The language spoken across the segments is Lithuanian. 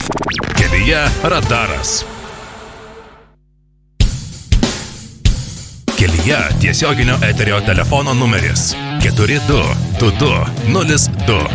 Kelyje radaras. Kelyje tiesioginio eterio telefono numeris 422202.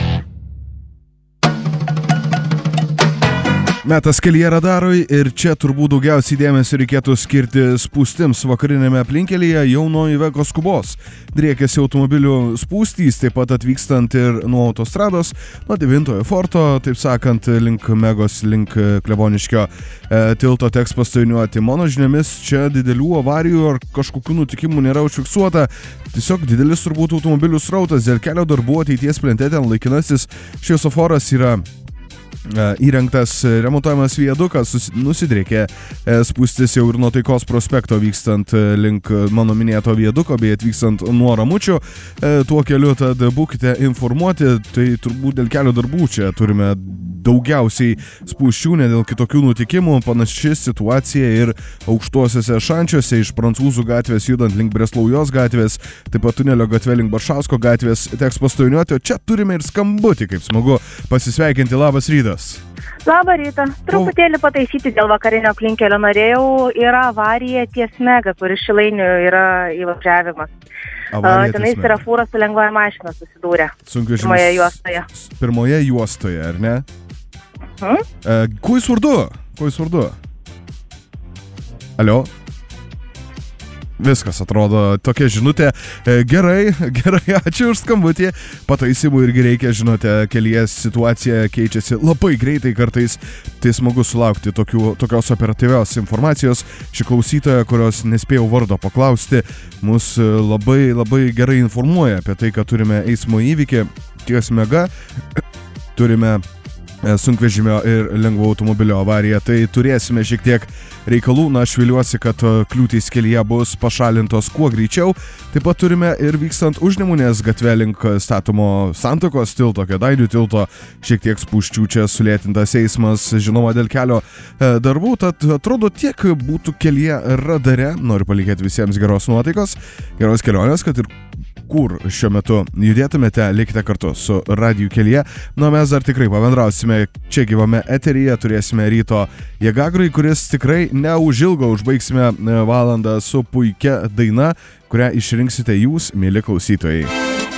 Metas Kelyje radarui ir čia turbūt daugiausiai dėmesio reikėtų skirti spūstims vakarinėme aplinkelyje jau nuo Ivekos Kubos. Driekiasi automobilių spūstys, taip pat atvykstant ir nuo autostrados, nuo 9 forto, taip sakant, link Megos, link Kleboniškio tilto teks pastojiniuoti. Mano žiniomis čia didelių avarijų ar kažkokių nutikimų nėra užfiksuota. Tiesiog didelis turbūt automobilių srautas dėl kelio darbų ateities plente ten laikinasis šviesoforas yra įrengtas, remontuojamas viadukas, nusidriekė spūstis jau ir nuo Taikos prospekto vykstant link mano minėto viaduko, bei atvykstant nuo Ramučių tuo keliu, tad būkite informuoti, tai turbūt dėl kelio darbų čia turime daugiausiai spūsčių, ne dėl kitokių nutikimų. Panaši situacija ir aukštuosiuose Šančiuose iš Prancūzų gatvės judant link Breslaujos gatvės, taip pat tunelio gatve link Baršausko gatvės teks pastojiniuoti, o čia turime ir skambutį, kaip smagu pasisveikinti. Labas rytas. Labą rytą. Truputėlį pataisyti dėl vakarinio aplinkelio norėjau. Yra avarija ties Mega, kur iš Šilainių yra įvažiavimas. Tenais yra fūra su lengvoja mašina susidūrė. Pirmoje juostoje. Pirmoje juostoje, ar ne? Kuo jūs vardu? Alio? Viskas atrodo tokia žinutė. Gerai, ačiū už skambutį. Pataisimų irgi reikia, žinote, kelyje situacija keičiasi labai greitai kartais. Tai smagu sulaukti tokios operatyvios informacijos. Ši klausytoja, kurios nespėjau vardo paklausti, mus labai, labai gerai informuoja apie tai, kad turime eismo įvykį ties Mega. Turime sunkvežimio ir lengvo automobilio avariją, tai turėsime šiek tiek reikalų. Aš viliuosi, kad kliūtys kelyje bus pašalintos kuo greičiau. Taip pat turime ir vykstant Užnemunės gatve link statomo Santakos tilto, Kėdainių tilto, šiek tiek spūsčių, čia sulėtintas eismas, žinoma, dėl kelio darbų. Tad atrodo tiek būtų kelyje radare. Noriu palinkėti visiems geros nuotaikos, geros kelionės, kad ir kur šiuo metu judėtumėte, likite kartu su Radiju Kelyje. Na, mes dar tikrai pabendrausime čia gyvame eteryje, turėsime ryto Jėgagrui, kuris tikrai neužilgo užbaigsime valandą su puikia daina, kurią išrinksite jūs, mieli klausytojai.